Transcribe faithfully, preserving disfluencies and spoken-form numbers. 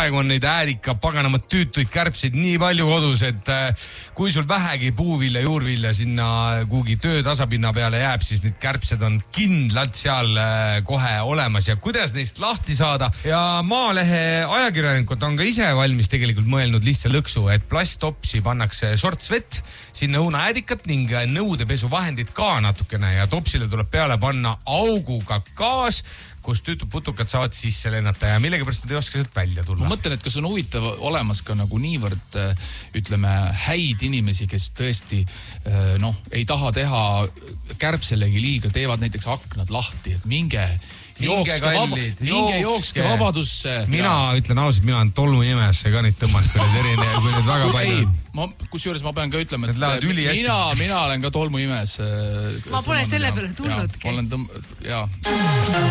praegu on neid äärika paganamad tüütuid kärbseid nii palju kodus, et kui sul vähegi puuvilja, juurvilja sinna kuhugi töö tasapinna peale jääb, siis need kärbsed on kindlalt seal kohe olemas ja kuidas neist lahti saada. Ja Maalehe ajakirjanikud on ka ise valmis tegelikult mõelnud lihtsa lõksu, et plasttopsi pannakse sorts vett, sinna õunaäädikat ning nõudepesuvahendid ka natukene ja topsile tuleb peale panna auguga gaas, kus tüütud putukad saavad sisse lennata ja millegipärast nad ei oska sealt välja tulla. Ma mõtlen, et kas on huvitav olemas ka nagu niivõrd, ütleme, häid inimesi, kes tõesti noh, ei taha teha kärbselegi liiga, teevad näiteks aknad lahti, et minge Minge kallid, minge jookske vabadusse. Mina ja. ütlen ausalt, mina olen tolmuimesse ka neid tõmmanud, kui need erinevad, kui need väga palju. Ma, kusjuures ma pean ka ütlema, et mina, mina olen ka tolmuimes. Ma pole selle peale tulnudki. Ja, olen tõmm... ja.